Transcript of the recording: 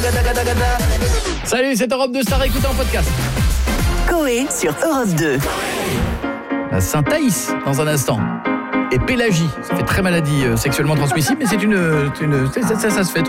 Salut, c'est Europe 2 Star, écoutez en podcast. Coé sur Europe 2. La Saint-Thaïs dans un instant. Et Pélagie, ça fait très maladie sexuellement transmissible, mais c'est ça se fait.